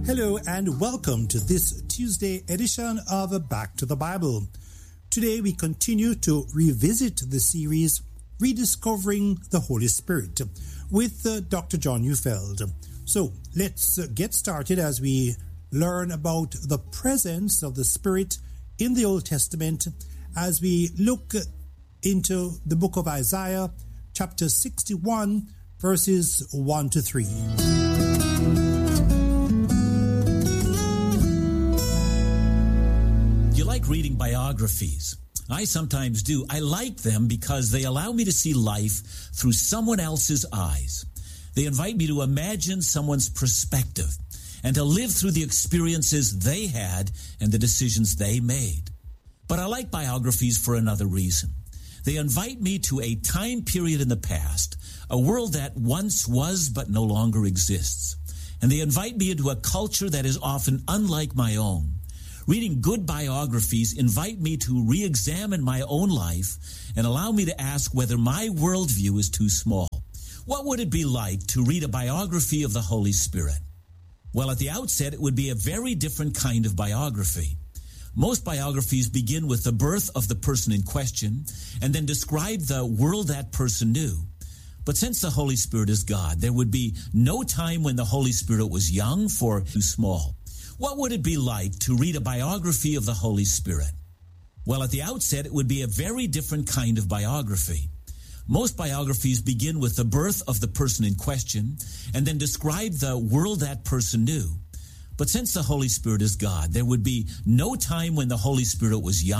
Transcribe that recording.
Hello and welcome to this Tuesday edition of Back to the Bible. Today we continue to revisit the series Rediscovering the Holy Spirit with Dr. John Neufeld. So let's get started as we learn about the presence of the Spirit in the Old Testament as we look into the book of Isaiah, chapter 61, verses 1 to 3. You like reading biographies? I sometimes do. I like them because they allow me to see life through someone else's eyes. They invite me to imagine someone's perspective and to live through the experiences they had and the decisions they made. But I like biographies for another reason. They invite me to a time period in the past, a world that once was but no longer exists. And they invite me into a culture that is often unlike my own. Reading good biographies invite me to re-examine my own life and allow me to ask whether my worldview is too small. What would it be like to read a biography of the Holy Spirit? Well, at the outset, it would be a very different kind of biography. Most biographies begin with the birth of the person in question and then describe the world that person knew. But since the Holy Spirit is God, there would be no time when the Holy Spirit was young or too small. What would it be like to read a biography of the Holy Spirit? Well, at the outset, it would be a very different kind of biography. Most biographies begin with the birth of the person in question and then describe the world that person knew. But since the Holy Spirit is God, there would be no time when the Holy Spirit was young